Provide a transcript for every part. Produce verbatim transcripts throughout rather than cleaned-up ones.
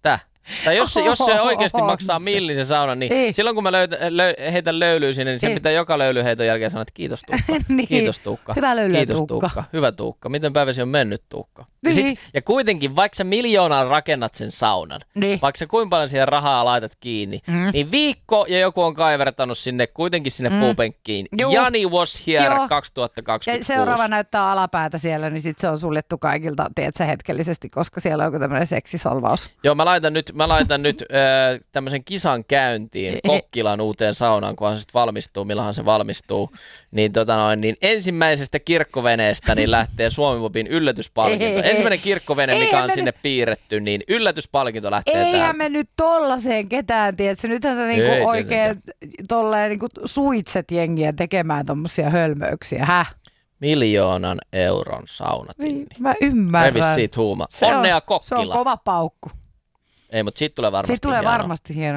Tää. Tai jos se, jos se oikeasti maksaa millin se sauna, niin ei. Silloin kun mä löytä, löy, heitän löylyä sinne, niin sen ei. Pitää joka löylyheiton jälkeen sanoa, että kiitos Tuukka. niin. Kiitos Tuukka. Hyvä löylyä Kiitos Tuukka. Tuukka. Hyvä Tuukka. Miten päiväsi on mennyt Tuukka? Niin. Ja, sit, ja kuitenkin, vaikka sä miljoonaan rakennat sen saunan, niin. vaikka sä kuinka paljon siihen rahaa laitat kiinni, mm. niin viikko ja joku on kaivertanut sinne kuitenkin sinne mm. puupenkkiin. Juu. Jani was here Joo. kaksituhattakaksikymmentäkuusi. Ja seuraava näyttää alapäätä siellä, niin sit se on suljettu kaikilta, tiedätkö, hetkellisesti, koska siellä on joku tämmöinen seksisolvaus. Joo, mä laitan nyt, mä laitan nyt äh, tämmöisen kisan käyntiin Kokkilan uuteen saunaan, kunhan se sitten valmistuu, milloinhan se valmistuu. Niin, tota noin, niin ensimmäisestä kirkkoveneestä niin lähtee Suomi-Popin yllätyspalkinto. Ensimmäinen kirkkovene, mikä on sinne piirretty, niin yllätyspalkinto lähtee täältä. Eihän me nyt tollaiseen ketään, tiedätkö? Nythän sä niinku Ei, oikein tolleen niinku suitset jengiä tekemään tommosia hölmöyksiä, häh? Miljoonan euron saunatinni. Niin, mä ymmärrän. Revis siitä huuma. Onnea Kokkila. Se on kova paukku. Ei, mutta siitä tulee varmasti Siitä tulee hieno. varmasti hieno.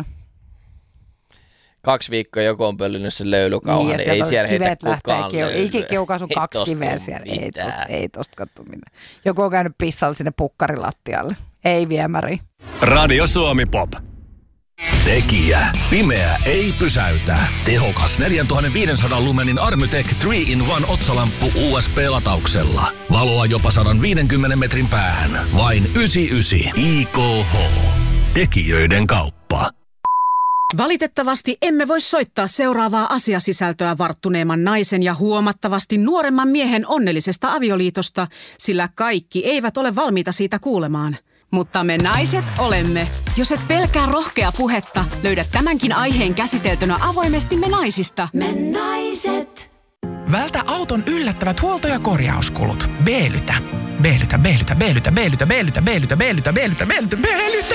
Kaksi viikkoa joku on pöllinyt sen löylykauhan, niin ei siellä heitä kukaan löylyä. Eikä kiukaisu kaksi kiveä siellä. Ei, tosta, ei tosta kattu minne. Joku on käynyt pissalla sinne pukkarilattialle. Ei viemäri. Radio Suomi Pop. Tekijä. Pimeä ei pysäytä. Tehokas neljätuhattaviisisataa lumenin Armytech kolme in yksi otsalamppu U S B-latauksella. Valoa jopa sata viisikymmentä metrin päähän. Vain yhdeksänkymmentäyhdeksän I K H. Tekijöiden kauppa. Valitettavasti emme voi soittaa seuraavaa asiasisältöä varttuneemman naisen ja huomattavasti nuoremman miehen onnellisesta avioliitosta, sillä kaikki eivät ole valmiita siitä kuulemaan. Mutta me naiset olemme. Jos et pelkää rohkea puhetta, löydät tämänkin aiheen käsiteltynä avoimesti Me naisista. Me naiset. Vältä auton yllättävät huolto- ja korjauskulut. B-lytä. B-lytä, B-lytä, B-lytä, B-lytä, B-lytä, B-lytä, B-lytä, B-lytä, B-lytä, B-lytä.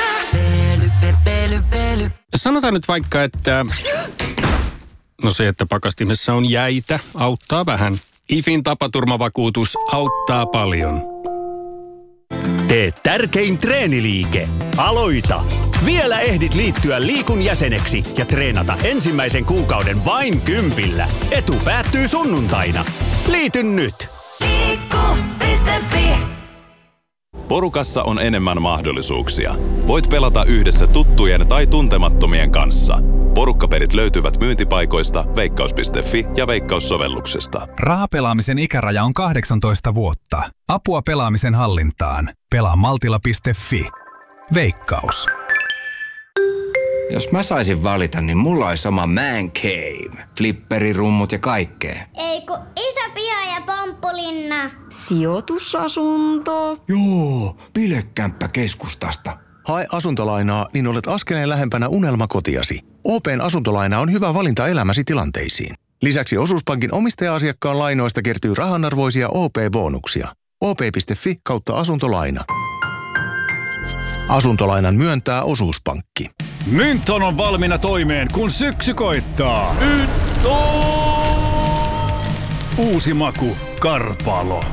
Sanotaan nyt vaikka, että no se, että pakastimessa on jäitä, auttaa vähän. I F In tapaturmavakuutus auttaa paljon. Tee tärkein treeniliike. Aloita! Vielä ehdit liittyä Liikun jäseneksi ja treenata ensimmäisen kuukauden vain kympillä. Etu päättyy sunnuntaina. Liity nyt! Liikku piste fi Porukassa on enemmän mahdollisuuksia. Voit pelata yhdessä tuttujen tai tuntemattomien kanssa. Porukkapelit löytyvät myyntipaikoista, veikkaus piste fi ja Veikkaus-sovelluksesta. Rahapelaamisen ikäraja on kahdeksantoista vuotta. Apua pelaamisen hallintaan. Pelaa maltilla piste fi. Veikkaus. Jos mä saisin valita, niin mulla olisi sama man cave. Flipperi, rummut ja kaikkea. Ei kun iso piha ja pomppulinna. Sijoitusasunto. Joo, bilekämppä keskustasta. Hae asuntolainaa, niin olet askeleen lähempänä unelmakotiasi. O P:n asuntolaina on hyvä valinta elämäsi tilanteisiin. Lisäksi Osuuspankin omistaja-asiakkaan lainoista kertyy rahanarvoisia O P-bonuksia. O P piste fi kautta asuntolaina. Asuntolainan myöntää Osuuspankki. Mynton on valmiina toimeen, kun syksy koittaa. Mynton! Uusi maku, Karpalo.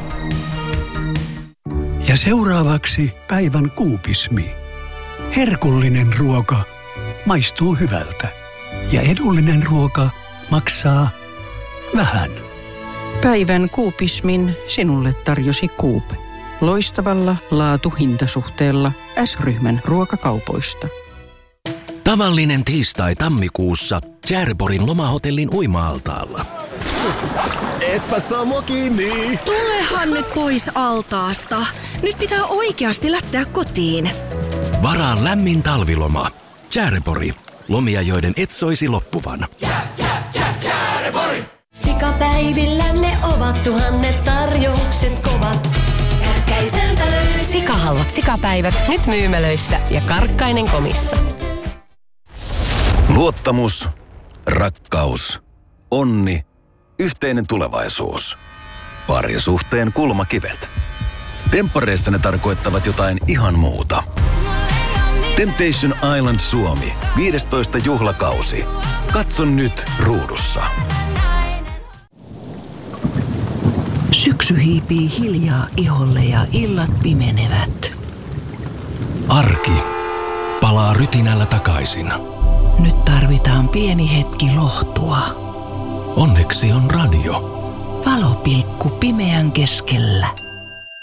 Ja seuraavaksi päivän kuupismi. Herkullinen ruoka maistuu hyvältä. Ja edullinen ruoka maksaa vähän. Päivän kuupismin sinulle tarjosi Coop. Loistavalla laatu-hintasuhteella S-ryhmän ruokakaupoista. Tavallinen tiistai tammikuussa Tjärborin lomahotellin uima-altaalla. Etpä saa mua kiinni. Tulehan nyt pois altaasta. Nyt pitää oikeasti lähteä kotiin. Varaa lämmin talviloma. Tjärpori. Lomia, joiden et soisi loppuvan. Sikapäivillä ne ovat tuhannet tarjoukset kovat. Kärkkäiseltä löytyy. Sikahalvat sikapäivät nyt myymälöissä ja Karkkainen komissa. Luottamus, rakkaus, onni, yhteinen tulevaisuus. Parisuhteen kulmakivet. Temppareissa ne tarkoittavat jotain ihan muuta. Temptation Island Suomi, viidestoista juhlakausi. Katso nyt ruudussa. Syksy hiipii hiljaa iholle ja illat pimenevät. Arki palaa rytinällä takaisin. Nyt tarvitaan pieni hetki lohtua. Onneksi on radio. Valopilkku pimeän keskellä.